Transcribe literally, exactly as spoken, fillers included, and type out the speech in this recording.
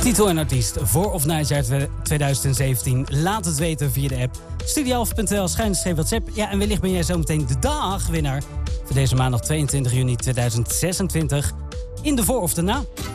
Titel en artiest voor of na het jaar tweeduizend zeventien. Laat het weten via de app studioalf punt n l schuinstreep WhatsApp. Ja, en wellicht ben jij zometeen de dagwinnaar voor deze maandag tweeëntwintig juni tweeduizend zesentwintig in de voor of de na.